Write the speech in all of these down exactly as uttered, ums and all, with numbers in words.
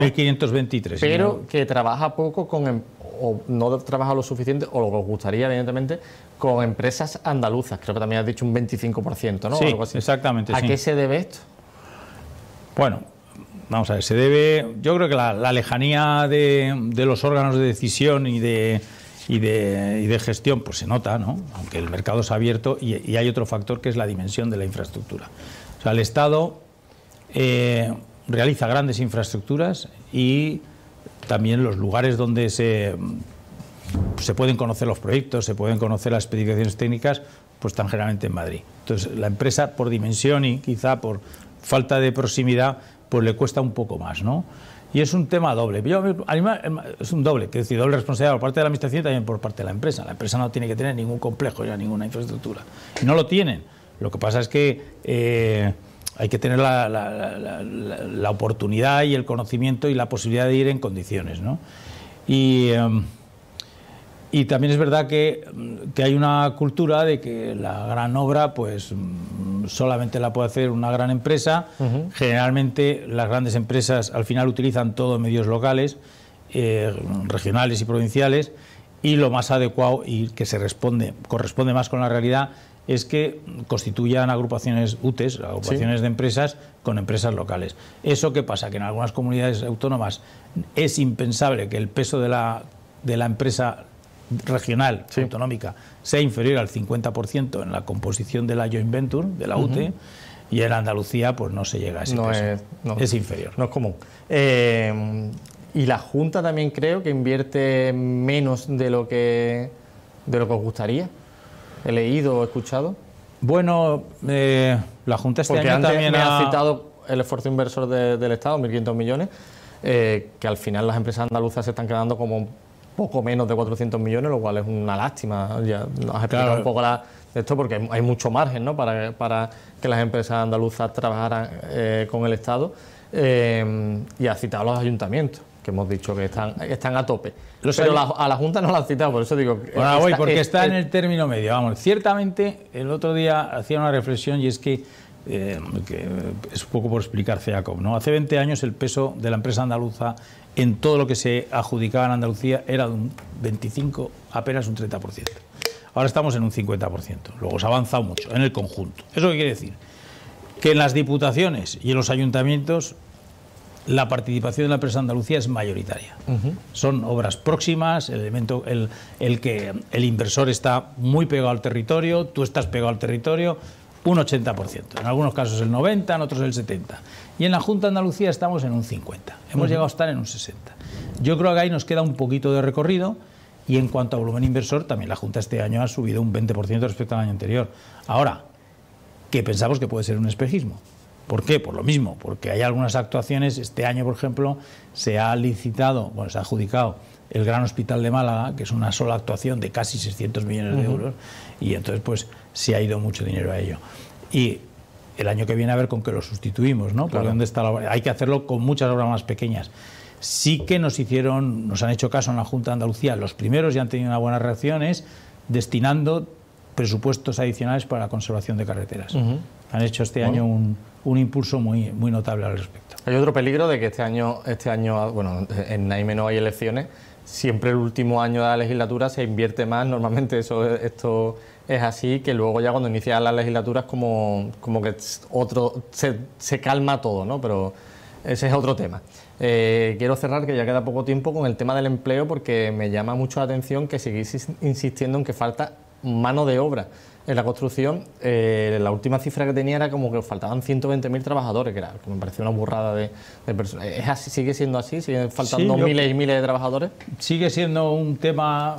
mil quinientos veintitrés. Pero ¿no? que trabaja poco con, o no trabaja lo suficiente, o lo que os gustaría, evidentemente, con empresas andaluzas. Creo que también has dicho un veinticinco por ciento, ¿no? Sí, Algo así. exactamente. ¿A sí. qué se debe esto? Bueno, vamos a ver, se debe, yo creo que la, la lejanía de, de los órganos de decisión y de, y de, y de gestión, pues se nota, ¿no? Aunque el mercado es abierto, y, y hay otro factor que es la dimensión de la infraestructura. O sea, el Estado eh, realiza grandes infraestructuras y también los lugares donde se, se pueden conocer los proyectos, se pueden conocer las especificaciones técnicas, pues están generalmente en Madrid. Entonces, la empresa, por dimensión y quizá por falta de proximidad, pues le cuesta un poco más, ¿no? Y es un tema doble. Yo, es un doble, que es decir, doble responsabilidad por parte de la administración y también por parte de la empresa. La empresa no tiene que tener ningún complejo, ya ninguna infraestructura. Y no lo tienen. Lo que pasa es que eh, hay que tener la, la, la, la, la oportunidad y el conocimiento y la posibilidad de ir en condiciones, ¿no? Y, eh, y también es verdad que, que hay una cultura de que la gran obra, pues solamente la puede hacer una gran empresa. Uh-huh. Generalmente las grandes empresas al final utilizan todo medios locales, eh, regionales y provinciales, y lo más adecuado y que se responde, corresponde más con la realidad es que constituyan agrupaciones U T E S, agrupaciones sí. de empresas con empresas locales. ¿Eso qué pasa? Que en algunas comunidades autónomas es impensable que el peso de la, de la empresa regional, sí. autonómica, sea inferior al cincuenta por ciento en la composición de la joint venture, de la uh-huh. U T E, y en Andalucía pues no se llega a ese no peso. Es, no, es inferior. No es común. Eh, y la Junta también creo que invierte menos de lo que, de lo que os gustaría. ¿He leído o escuchado? Bueno, eh, la Junta este Porque año antes también me ha... ha citado el esfuerzo inversor de, del Estado, mil quinientos millones, eh, que al final las empresas andaluzas se están quedando como poco menos de cuatrocientos millones, lo cual es una lástima. Ya nos has explicado claro. un poco la, esto porque hay mucho margen, ¿no? para, para que las empresas andaluzas trabajaran eh, con el Estado, eh, y ha citado a los ayuntamientos, que hemos dicho que están, están a tope. Los Pero la, a la Junta no la han citado, por eso digo... Bueno, voy, porque es, está es, en el término medio. Vamos, ciertamente, el otro día hacía una reflexión y es que, eh, que es un poco por explicar CEACOP, ¿no? Hace veinte años el peso de la empresa andaluza en todo lo que se adjudicaba en Andalucía era de un veinticinco, apenas un treinta por ciento. Ahora estamos en un cincuenta por ciento. Luego se ha avanzado mucho en el conjunto. ¿Eso qué quiere decir? Que en las diputaciones y en los ayuntamientos la participación de la empresa Andalucía es mayoritaria. Uh-huh. Son obras próximas, el elemento, el, el que el inversor está muy pegado al territorio, tú estás pegado al territorio, un ochenta por ciento. En algunos casos el noventa por ciento, en otros el setenta por ciento. Y en la Junta de Andalucía estamos en un cincuenta por ciento. Hemos uh-huh. llegado a estar en un sesenta por ciento. Yo creo que ahí nos queda un poquito de recorrido, y en cuanto a volumen inversor, también la Junta este año ha subido un veinte por ciento respecto al año anterior. Ahora, que pensamos que puede ser un espejismo. ¿Por qué? Por lo mismo, porque hay algunas actuaciones. Este año, por ejemplo, se ha licitado, bueno, se ha adjudicado el Gran Hospital de Málaga, que es una sola actuación de casi seiscientos millones de euros, uh-huh. y entonces pues se ha ido mucho dinero a ello. Y el año que viene a ver con qué lo sustituimos, ¿no? Porque claro. ¿dónde está la obra? Hay que hacerlo con muchas obras más pequeñas. Sí que nos hicieron, nos han hecho caso en la Junta de Andalucía, los primeros, y han tenido una buena reacción, es destinando presupuestos adicionales para la conservación de carreteras. Uh-huh. Han hecho este bueno. año un, un impulso muy, muy notable al respecto. Hay otro peligro de que este año, este año, bueno, en Naime no hay elecciones, siempre el último año de la legislatura se invierte más, normalmente eso, esto es así, que luego ya cuando inician las legislaturas como, como que otro, se, se calma todo, ¿no? Pero ese es otro tema. Eh, quiero cerrar, que ya queda poco tiempo, con el tema del empleo, porque me llama mucho la atención que seguís insistiendo en que falta mano de obra en la construcción. Eh, la última cifra que tenía era como que faltaban ciento veinte mil trabajadores, que, era, que me pareció una burrada de, de personas. ¿Es así, ¿Sigue siendo así? ¿Siguen faltando sí, miles y miles de trabajadores? Sigue siendo un tema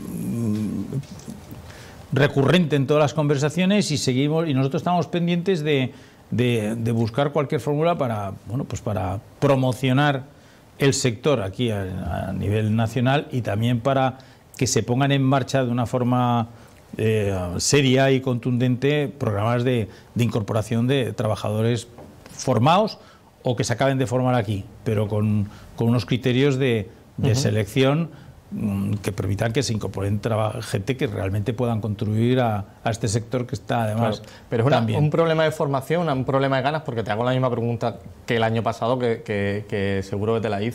recurrente en todas las conversaciones, y seguimos, y nosotros estamos pendientes de, de, de buscar cualquier fórmula para, bueno, pues para promocionar el sector aquí a, a nivel nacional, y también para que se pongan en marcha de una forma eh, seria y contundente programas de, de incorporación de trabajadores formados o que se acaben de formar aquí, pero con, con unos criterios de, de uh-huh. selección mmm, que permitan que se incorporen gente que realmente puedan contribuir a, a este sector que está además claro. Pero es una, un problema de formación, un problema de ganas, porque te hago la misma pregunta que el año pasado, que, que, que seguro que te la hice.